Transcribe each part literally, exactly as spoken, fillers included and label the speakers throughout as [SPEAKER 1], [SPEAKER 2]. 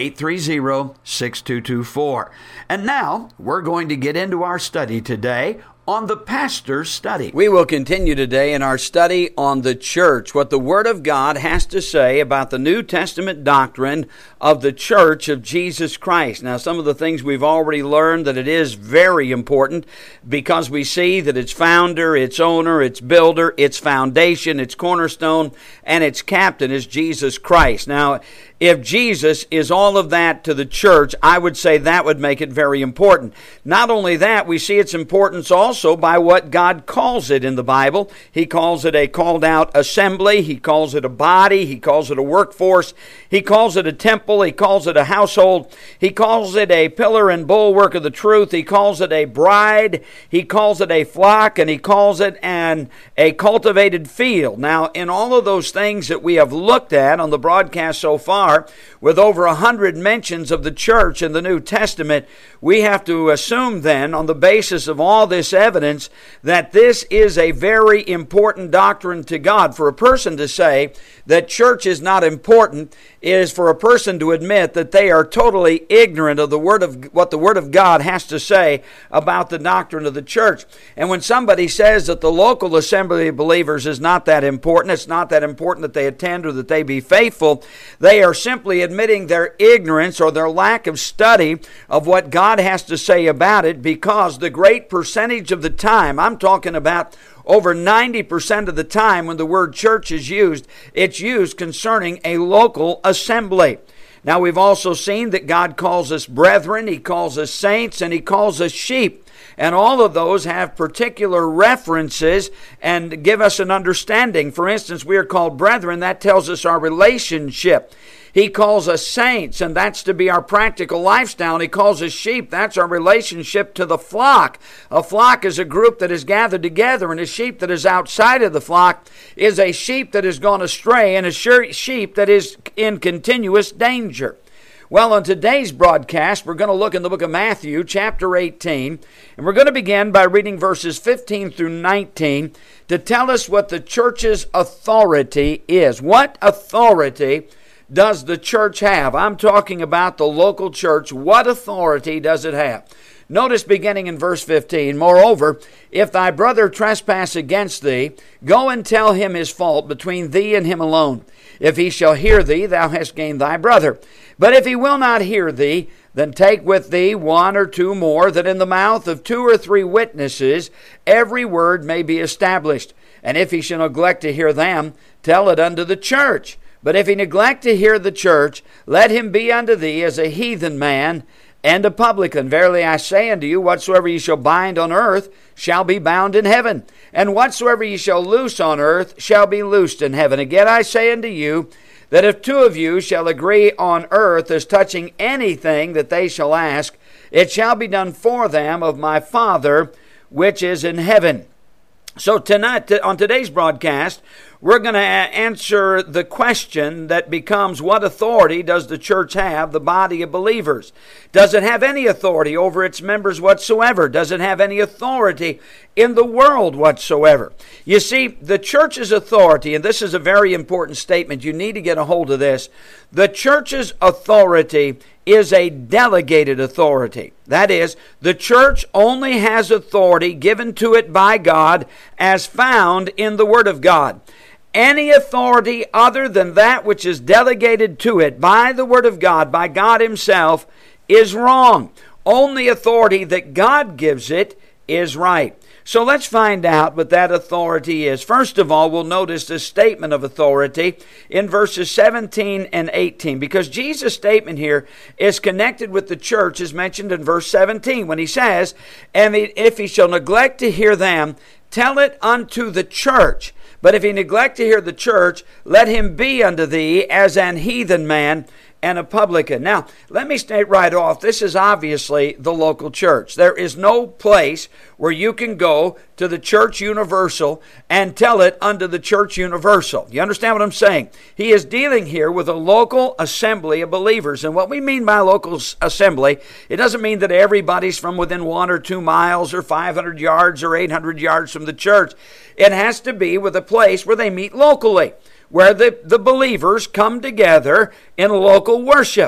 [SPEAKER 1] eight three zero, six two two four. And now we're going to get into our study today on the pastor's study.
[SPEAKER 2] We will continue today in our study on the church, what the Word of God has to say about the New Testament doctrine of the church of Jesus Christ. Now, some of the things we've already learned, that it is very important because we see that its founder, its owner, its builder, its foundation, its cornerstone, and its captain is Jesus Christ. Now, if Jesus is all of that to the church, I would say that would make it very important. Not only that, we see its importance also by what God calls it in the Bible. He calls it a called out assembly. He calls it a body. He calls it a workforce. He calls it a temple. He calls it a household. He calls it a pillar and bulwark of the truth. He calls it a bride. He calls it a flock, and he calls it an a cultivated field. Now, in all of those things that we have looked at on the broadcast so far, with over a hundred mentions of the church in the New Testament, we have to assume then, on the basis of all this evidence, that this is a very important doctrine to God. For a person to say that church is not important is for a person to admit that they are totally ignorant of the word of what the Word of God has to say about the doctrine of the church. And when somebody says that the local assembly of believers is not that important, it's not that important that they attend or that they be faithful, they are simply admitting their ignorance or their lack of study of what God has to say about it, because the great percentage of the time, I'm talking about over ninety percent of the time when the word church is used, it's used concerning a local assembly. Now, we've also seen that God calls us brethren, He calls us saints, and He calls us sheep. And all of those have particular references and give us an understanding. For instance, we are called brethren. That tells us our relationship. He calls us saints, and that's to be our practical lifestyle. And He calls us sheep. That's our relationship to the flock. A flock is a group that is gathered together, and a sheep that is outside of the flock is a sheep that has gone astray, and a sheep that is in continuous danger. Well, on today's broadcast, we're going to look in the book of Matthew, chapter eighteen, and we're going to begin by reading verses fifteen through nineteen to tell us what the church's authority is. What authority does the church have? I'm talking about the local church. What authority does it have? Notice beginning in verse fifteen, moreover, if thy brother trespass against thee, go and tell him his fault between thee and him alone. If he shall hear thee, thou hast gained thy brother. But if he will not hear thee, then take with thee one or two more, that in the mouth of two or three witnesses every word may be established. And if he shall neglect to hear them, tell it unto the church. But if he neglect to hear the church, let him be unto thee as a heathen man and a publican. Verily I say unto you, whatsoever ye shall bind on earth shall be bound in heaven, and whatsoever ye shall loose on earth shall be loosed in heaven. Again I say unto you, that if two of you shall agree on earth as touching anything that they shall ask, it shall be done for them of my Father which is in heaven. So tonight, on today's broadcast, we're going to answer the question that becomes, what authority does the church have, the body of believers? Does it have any authority over its members whatsoever? Does it have any authority in the world whatsoever? You see, the church's authority, and this is a very important statement, you need to get a hold of this, the church's authority is a delegated authority. That is, the church only has authority given to it by God as found in the Word of God. Any authority other than that which is delegated to it by the Word of God, by God Himself, is wrong. Only authority that God gives it is right. So let's find out what that authority is. First of all, we'll notice the statement of authority in verses seventeen and eighteen, because Jesus' statement here is connected with the church as mentioned in verse seventeen, when he says, and if he shall neglect to hear them, tell it unto the church. But if he neglect to hear the church, let him be unto thee as an heathen man and a publican. Now, let me state right off, this is obviously the local church. There is no place where you can go to the church universal and tell it unto the church universal. You understand what I'm saying? He is dealing here with a local assembly of believers. And what we mean by local assembly, it doesn't mean that everybody's from within one or two miles or five hundred yards or eight hundred yards from the church. It has to be with a place where they meet locally, where the, the believers come together in local worship.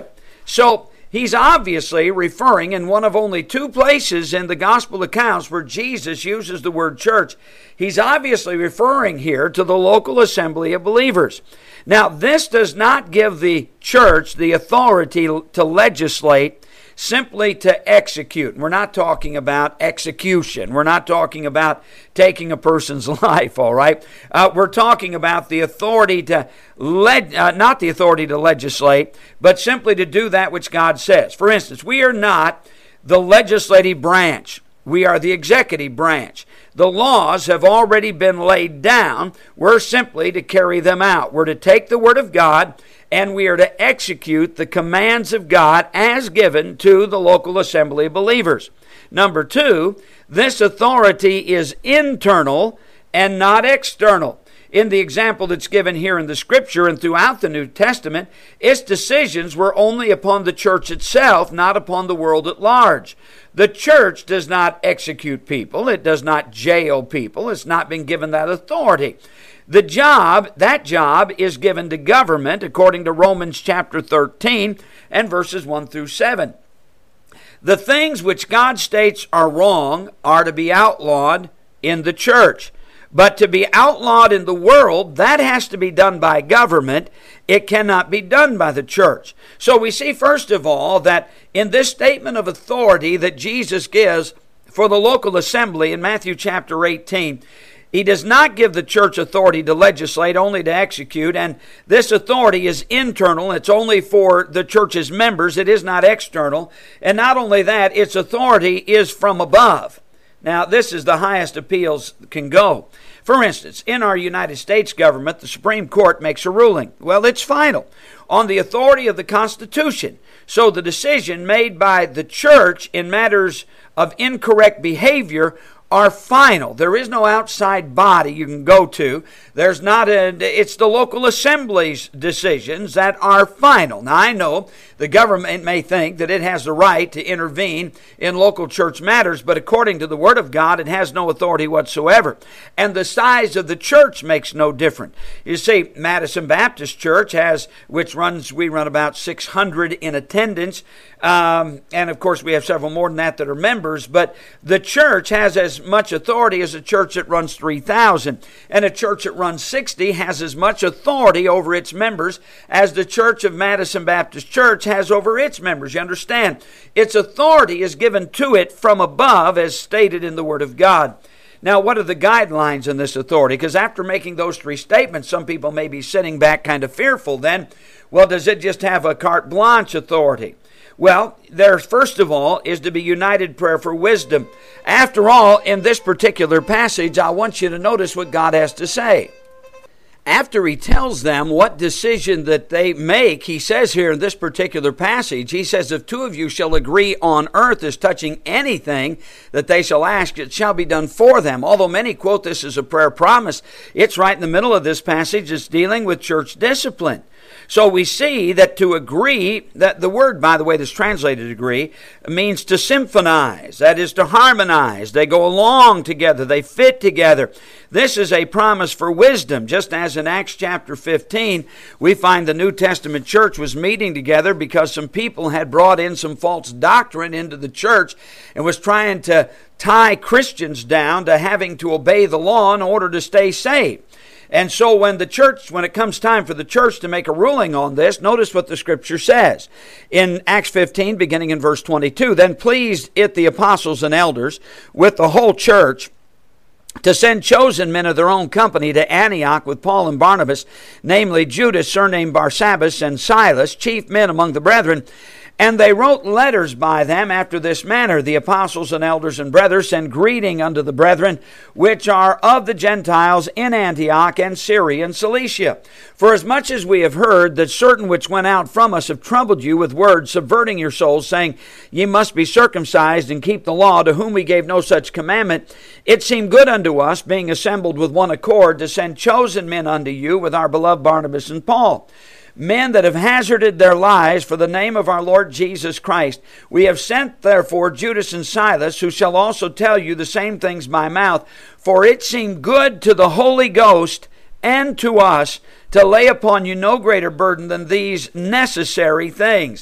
[SPEAKER 2] So he's obviously referring in one of only two places in the gospel accounts where Jesus uses the word church. He's obviously referring here to the local assembly of believers. Now, this does not give the church the authority to legislate, simply to execute. We're not talking about execution. We're not talking about taking a person's life, all right? Uh, we're talking about the authority to, leg- uh, not the authority to legislate, but simply to do that which God says. For instance, we are not the legislative branch. We are the executive branch. The laws have already been laid down. We're simply to carry them out. We're to take the Word of God and we are to execute the commands of God as given to the local assembly of believers. Number two, this authority is internal and not external. In the example that's given here in the Scripture and throughout the New Testament, its decisions were only upon the church itself, not upon the world at large. The church does not execute people. It does not jail people. It's not been given that authority. The job, that job is given to government according to Romans chapter thirteen and verses one through seven. The things which God states are wrong are to be outlawed in the church. But to be outlawed in the world, that has to be done by government. It cannot be done by the church. So we see, first of all, that in this statement of authority that Jesus gives for the local assembly in Matthew chapter eighteen, he does not give the church authority to legislate, only to execute. And this authority is internal. It's only for the church's members. It is not external. And not only that, its authority is from above. Now, this is the highest appeals can go. For instance, in our United States government, the Supreme Court makes a ruling. Well, it's final on the authority of the Constitution. So the decision made by the church in matters of incorrect behavior are final. There is no outside body you can go to. There's not a, it's the local assembly's decisions that are final. Now, I know the government may think that it has the right to intervene in local church matters, but according to the Word of God, it has no authority whatsoever. And the size of the church makes no difference. You see, Madison Baptist Church has, which runs, we run about six hundred in attendance, um, and of course we have several more than that that are members, but the church has as much authority as a church that runs three thousand, and a church that runs sixty has as much authority over its members as the Church of Madison Baptist Church has over its members. You understand? Its authority is given to it from above, as stated in the Word of God. Now, what are the guidelines in this authority? Because after making those three statements, some people may be sitting back kind of fearful then. Well, does it just have a carte blanche authority? Well, there, first of all, is to be united prayer for wisdom. After all, in this particular passage, I want you to notice what God has to say. After he tells them what decision that they make, he says here in this particular passage, he says, if two of you shall agree on earth as touching anything that they shall ask, it shall be done for them. Although many quote this as a prayer promise, it's right in the middle of this passage. It's dealing with church discipline. So we see that to agree, that the word, by the way, that's translated agree, means to symphonize. That is to harmonize. They go along together. They fit together. This is a promise for wisdom. Just as in Acts chapter fifteen, we find the New Testament church was meeting together because some people had brought in some false doctrine into the church and was trying to tie Christians down to having to obey the law in order to stay saved. And so when the church, when it comes time for the church to make a ruling on this, notice what the Scripture says. In Acts fifteen, beginning in verse twenty-two, then pleased it the apostles and elders with the whole church to send chosen men of their own company to Antioch with Paul and Barnabas, namely Judas, surnamed Barsabbas, and Silas, chief men among the brethren. And they wrote letters by them after this manner. The apostles and elders and brethren send greeting unto the brethren which are of the Gentiles in Antioch and Syria and Cilicia. For as much as we have heard that certain which went out from us have troubled you with words, subverting your souls, saying, ye must be circumcised and keep the law, to whom we gave no such commandment, it seemed good unto us, being assembled with one accord, to send chosen men unto you with our beloved Barnabas and Paul, men that have hazarded their lives for the name of our Lord Jesus Christ. We have sent therefore Judas and Silas, who shall also tell you the same things by mouth, for it seemed good to the Holy Ghost and to us to lay upon you no greater burden than these necessary things.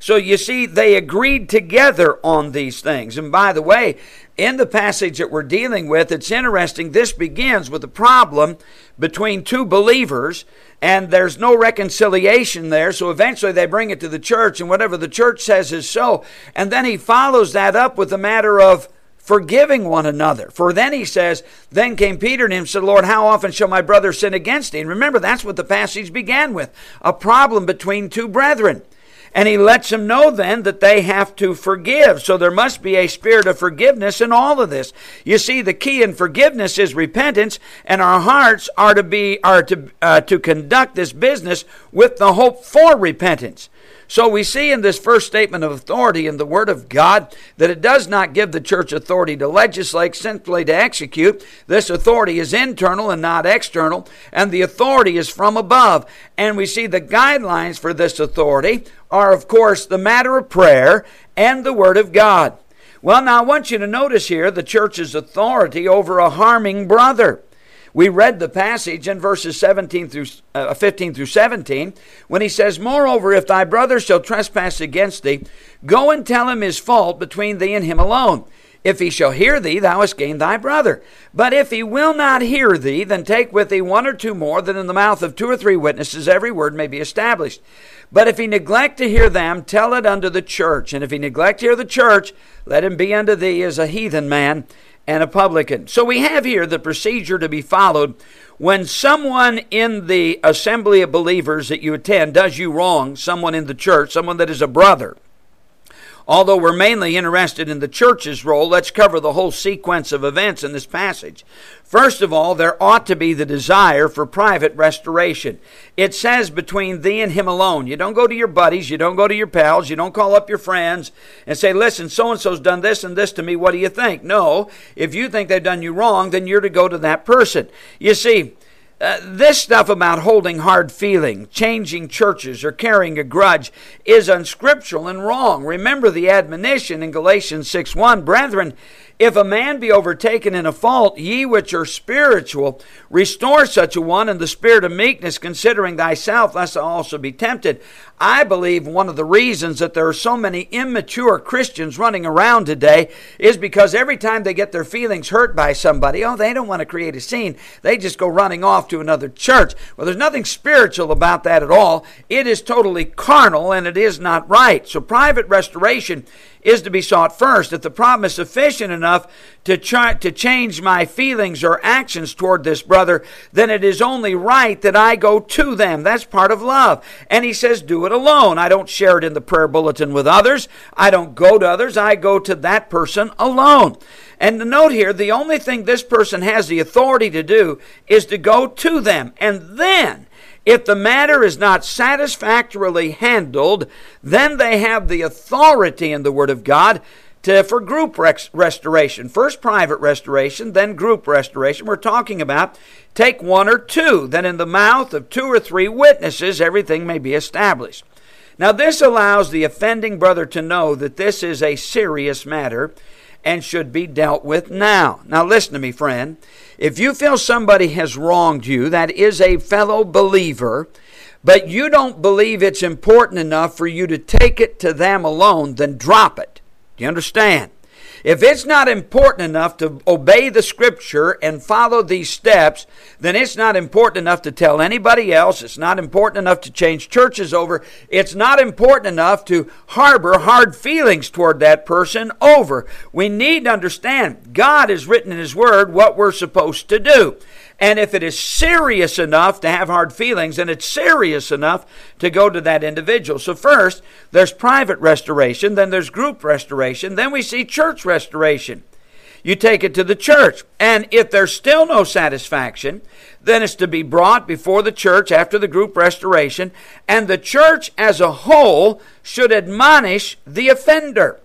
[SPEAKER 2] So you see, they agreed together on these things. And by the way, in the passage that we're dealing with, it's interesting, this begins with a problem between two believers, and there's no reconciliation there, so eventually they bring it to the church, and whatever the church says is so. And then he follows that up with the matter of forgiving one another. For then he says, then came Peter to him and said, Lord, how often shall my brother sin against thee? And remember, that's what the passage began with, a problem between two brethren. And he lets them know then that they have to forgive. So there must be a spirit of forgiveness in all of this. You see, the key in forgiveness is repentance, and our hearts are to be are to uh, to conduct this business with the hope for repentance. So we see in this first statement of authority in the Word of God that it does not give the church authority to legislate, simply to execute. This authority is internal and not external, and the authority is from above. And we see the guidelines for this authority are, of course, the matter of prayer and the Word of God. Well, now I want you to notice here the church's authority over a harming brother. We read the passage in verses seventeen through uh, fifteen through seventeen when he says, Moreover, if thy brother shall trespass against thee, go and tell him his fault between thee and him alone. If he shall hear thee, thou hast gained thy brother. But if he will not hear thee, then take with thee one or two more, that in the mouth of two or three witnesses every word may be established. But if he neglect to hear them, tell it unto the church. And if he neglect to hear the church, let him be unto thee as a heathen man and a publican. So we have here the procedure to be followed when someone in the assembly of believers that you attend does you wrong, someone in the church, someone that is a brother. Although we're mainly interested in the church's role, let's cover the whole sequence of events in this passage. First of all, there ought to be the desire for private restoration. It says between thee and him alone. You don't go to your buddies, you don't go to your pals, you don't call up your friends and say, listen, so-and-so's done this and this to me, what do you think? No, if you think they've done you wrong, then you're to go to that person. You see, Uh, this stuff about holding hard feeling, changing churches, or carrying a grudge is unscriptural and wrong. Remember the admonition in Galatians six one, Brethren, if a man be overtaken in a fault, ye which are spiritual, restore such a one in the spirit of meekness, considering thyself, lest thou also be tempted. I believe one of the reasons that there are so many immature Christians running around today is because every time they get their feelings hurt by somebody, oh, they don't want to create a scene. They just go running off to another church. Well, there's nothing spiritual about that at all. It is totally carnal, and it is not right. So private restoration is to be sought first. If the problem is sufficient enough to try to change my feelings or actions toward this brother, then it is only right that I go to them. That's part of love. And he says, do it alone. I don't share it in the prayer bulletin with others. I don't go to others. I go to that person alone. And note here, the only thing this person has the authority to do is to go to them. And then, if the matter is not satisfactorily handled, then they have the authority in the Word of God to, for group res- restoration. First private restoration, then group restoration. We're talking about take one or two, then in the mouth of two or three witnesses everything may be established. Now this allows the offending brother to know that this is a serious matter and should be dealt with now. Now listen to me, friend. If you feel somebody has wronged you, that is a fellow believer, but you don't believe it's important enough for you to take it to them alone, then drop it. Do you understand? If it's not important enough to obey the Scripture and follow these steps, then it's not important enough to tell anybody else. It's not important enough to change churches over. It's not important enough to harbor hard feelings toward that person over. We need to understand God has written in His Word what we're supposed to do. And if it is serious enough to have hard feelings, then it's serious enough to go to that individual. So first, there's private restoration, then there's group restoration, then we see church restoration. You take it to the church, and if there's still no satisfaction, then it's to be brought before the church after the group restoration, and the church as a whole should admonish the offender.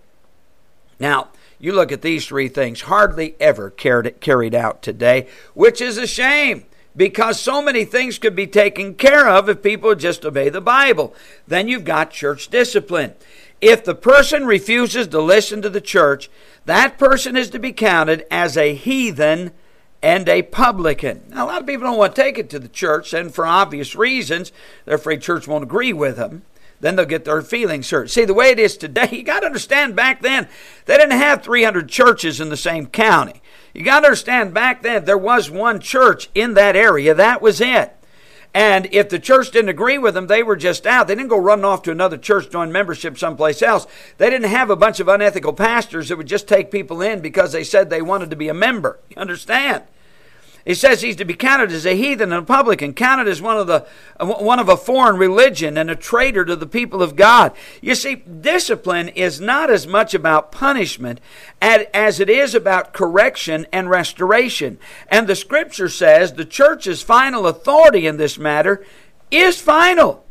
[SPEAKER 2] Now, you look at these three things, hardly ever carried out today, which is a shame because so many things could be taken care of if people just obey the Bible. Then you've got church discipline. If the person refuses to listen to the church, that person is to be counted as a heathen and a publican. Now, a lot of people don't want to take it to the church, and for obvious reasons, they're afraid church won't agree with them. then they'll get their feelings hurt. See, the way it is today, you got to understand back then, they didn't have three hundred churches in the same county. You got to understand back then, there was one church in that area. That was it. And if the church didn't agree with them, they were just out. They didn't go running off to another church, join membership someplace else. They didn't have a bunch of unethical pastors that would just take people in because they said they wanted to be a member. You understand? He says he's to be counted as a heathen and a publican, counted as one of the one of a foreign religion and a traitor to the people of God. You see, discipline is not as much about punishment as it is about correction and restoration. And the Scripture says the church's final authority in this matter is final.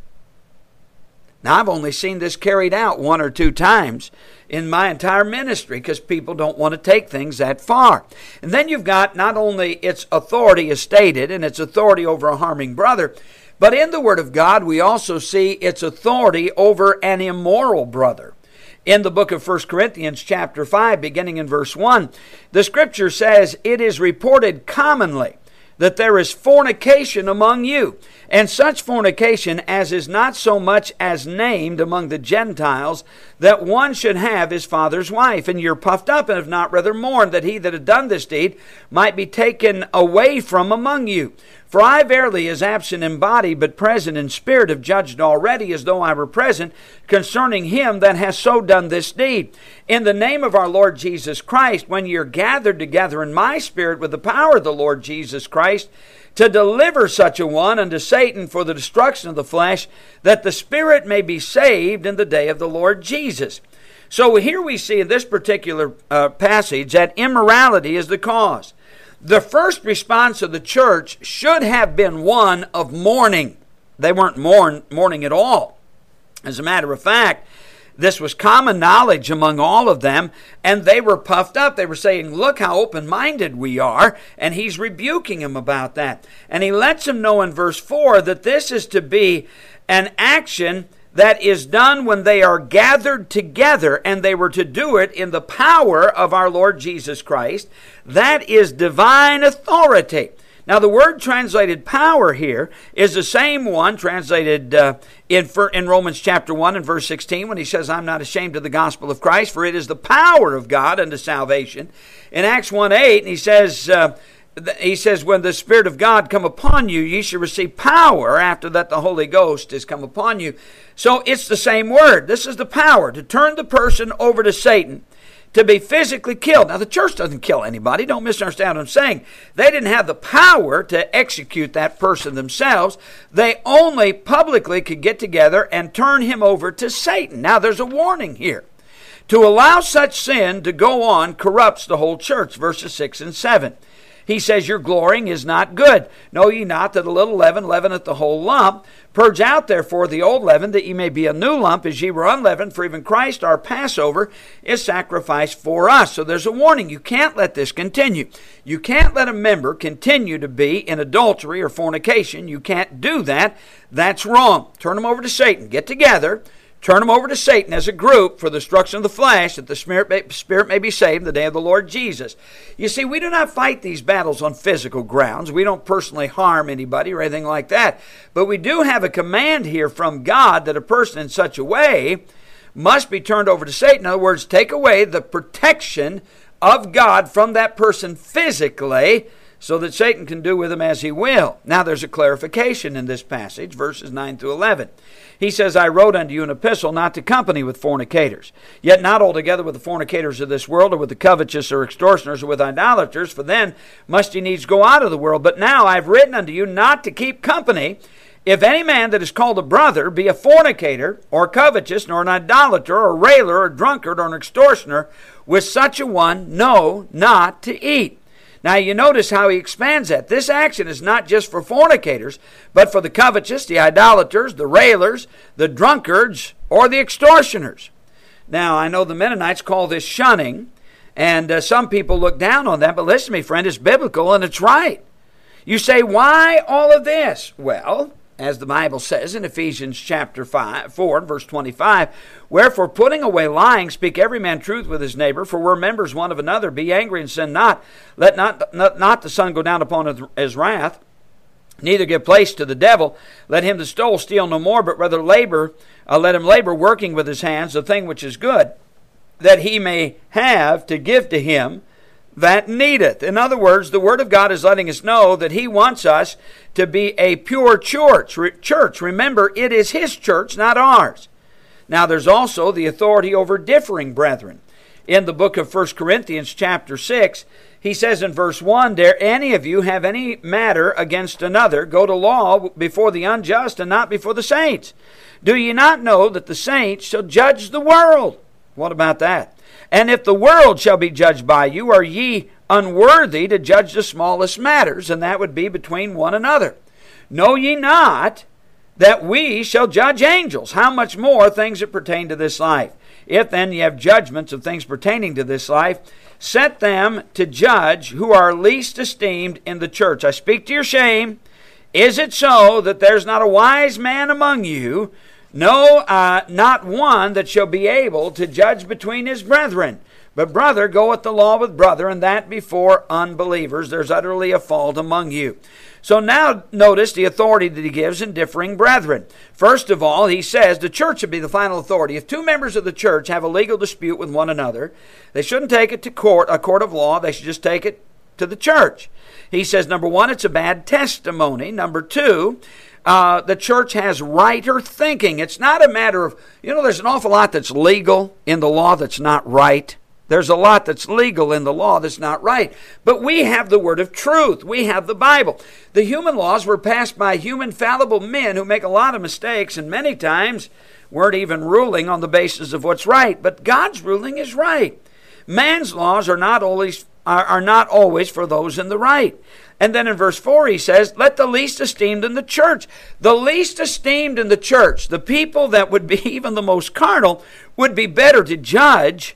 [SPEAKER 2] Now, I've only seen this carried out one or two times in my entire ministry because people don't want to take things that far. And then you've got not only its authority as stated and its authority over a harming brother, but in the Word of God we also see its authority over an immoral brother. In the book of First Corinthians chapter five, beginning in verse one, the Scripture says, "It is reported commonly that there is fornication among you, and such fornication as is not so much as named among the Gentiles, that one should have his father's wife. And you're puffed up, and have not rather mourned, that he that had done this deed might be taken away from among you. For I verily, as absent in body, but present in spirit, have judged already, as though I were present, concerning him that has so done this deed. In the name of our Lord Jesus Christ, when ye are gathered together in my spirit with the power of the Lord Jesus Christ, to deliver such a one unto Satan for the destruction of the flesh, that the spirit may be saved in the day of the Lord Jesus." So here we see in this particular uh, passage that immorality is the cause. The first response of the church should have been one of mourning. They weren't mourn, mourning at all. As a matter of fact, this was common knowledge among all of them, and they were puffed up. They were saying, look how open-minded we are, and he's rebuking them about that. And he lets them know in verse four that this is to be an action that is done when they are gathered together, and they were to do it in the power of our Lord Jesus Christ. That is divine authority. Now, the word translated power here is the same one translated uh, in, in Romans chapter one and verse sixteen when he says, "I'm not ashamed of the gospel of Christ, for it is the power of God unto salvation." In Acts one eight, he says, uh, he says, "When the Spirit of God come upon you, ye shall receive power after that the Holy Ghost is come upon you." So it's the same word. This is the power to turn the person over to Satan, to be physically killed. Now, the church doesn't kill anybody. Don't misunderstand what I'm saying. They didn't have the power to execute that person themselves. They only publicly could get together and turn him over to Satan. Now, there's a warning here. To allow such sin to go on corrupts the whole church, verses six and seven. He says, "Your glorying is not good. Know ye not that a little leaven leaveneth the whole lump? Purge out therefore the old leaven, that ye may be a new lump, as ye were unleavened. For even Christ our Passover is sacrificed for us." So there's a warning. You can't let this continue. You can't let a member continue to be in adultery or fornication. You can't do that. That's wrong. Turn them over to Satan. Get together. Turn them over to Satan as a group for the destruction of the flesh, that the spirit may, spirit may be saved in the day of the Lord Jesus. You see, we do not fight these battles on physical grounds. We don't personally harm anybody or anything like that. But we do have a command here from God that a person in such a way must be turned over to Satan. In other words, take away the protection of God from that person physically, so that Satan can do with him as he will. Now there's a clarification in this passage, verses nine through eleven. He says, "I wrote unto you an epistle not to company with fornicators, yet not altogether with the fornicators of this world, or with the covetous, or extortioners, or with idolaters, for then must ye needs go out of the world. But now I have written unto you not to keep company, if any man that is called a brother be a fornicator, or covetous, nor an idolater, or a railer, or a drunkard, or an extortioner, with such a one know not to eat." Now you notice how he expands that. This action is not just for fornicators, but for the covetous, the idolaters, the railers, the drunkards, or the extortioners. Now I know the Mennonites call this shunning, and uh, some people look down on that, but listen to me, friend, it's biblical and it's right. You say, why all of this? Well, as the Bible says in Ephesians chapter five, four, verse twenty-five, "Wherefore, putting away lying, speak every man truth with his neighbor, for we're members one of another. Be angry and sin not. Let not, not, not the sun go down upon his wrath. Neither give place to the devil. Let him that stole steal no more, but rather labor, uh, let him labor, working with his hands the thing which is good, that he may have to give to him that needeth. In other words, the Word of God is letting us know that He wants us to be a pure church. Church. Remember, it is His church, not ours. Now, there's also the authority over differing brethren. In the book of First Corinthians chapter six, he says in verse one, Dare any of you have any matter against another, go to law before the unjust and not before the saints. Do ye not know that the saints shall judge the world? What about that? And if the world shall be judged by you, are ye unworthy to judge the smallest matters? And that would be between one another. Know ye not that we shall judge angels? How much more things that pertain to this life? If then ye have judgments of things pertaining to this life, set them to judge who are least esteemed in the church. I speak to your shame. Is it so that there's not a wise man among you? No, uh, not one that shall be able to judge between his brethren. But brother goeth the law with brother, and that before unbelievers. There's utterly a fault among you. So now notice the authority that he gives in differing brethren. First of all, he says the church should be the final authority. If two members of the church have a legal dispute with one another, they shouldn't take it to court, a court of law. They should just take it to the church. He says, number one, it's a bad testimony. Number two, Uh, the church has righter thinking. It's not a matter of, you know, there's an awful lot that's legal in the law that's not right. There's a lot that's legal in the law that's not right. But we have the word of truth. We have the Bible. The human laws were passed by human fallible men who make a lot of mistakes and many times weren't even ruling on the basis of what's right. But God's ruling is right. Man's laws are not always are, are not always for those in the right. And then in verse four he says, let the least esteemed in the church. The least esteemed in the church, the people that would be even the most carnal, would be better to judge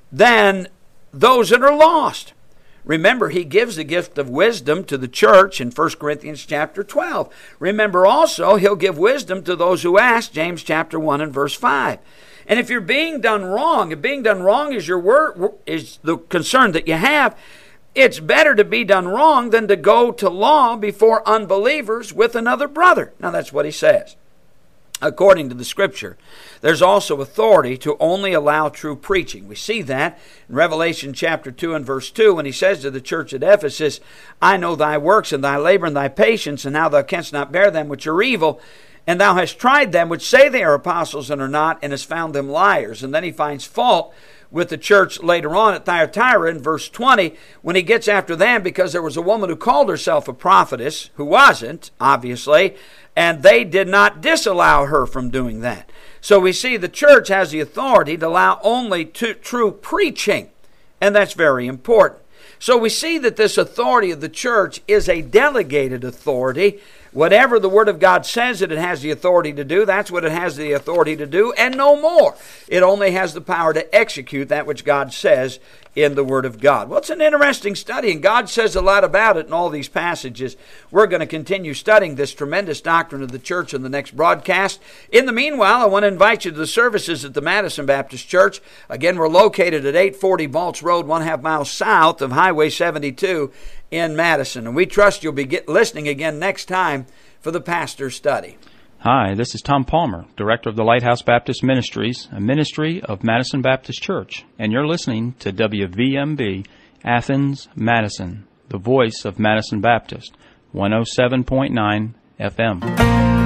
[SPEAKER 2] than those that are lost. Remember, he gives the gift of wisdom to the church in First Corinthians chapter twelve. Remember also, he'll give wisdom to those who ask, James chapter one and verse five. And if you're being done wrong, if being done wrong is your word, is the concern that you have, it's better to be done wrong than to go to law before unbelievers with another brother. Now that's what he says. According to the Scripture, there's also authority to only allow true preaching. We see that in Revelation chapter two and verse two when he says to the church at Ephesus, I know thy works and thy labor and thy patience, and how thou canst not bear them which are evil, and thou hast tried them which say they are apostles and are not, and hast found them liars. And then he finds fault with the church later on at Thyatira in verse twenty when he gets after them because there was a woman who called herself a prophetess, who wasn't, obviously, and they did not disallow her from doing that. So we see the church has the authority to allow only to, true preaching, and that's very important. So we see that this authority of the church is a delegated authority. Whatever the Word of God says that it has the authority to do, that's what it has the authority to do, and no more. It only has the power to execute that which God says in the Word of God. Well, it's an interesting study, and God says a lot about it in all these passages. We're going to continue studying this tremendous doctrine of the church in the next broadcast. In the meanwhile, I want to invite you to the services at the Madison Baptist Church. Again, we're located at eight forty Balch Road, one half mile south of Highway seventy-two in Madison. And we trust you'll be get, listening again next time for the pastor's study.
[SPEAKER 3] Hi, this is Tom Palmer, Director of the Lighthouse Baptist Ministries, a ministry of Madison Baptist Church, and you're listening to W V M B Athens, Madison, the voice of Madison Baptist, one oh seven point nine F M.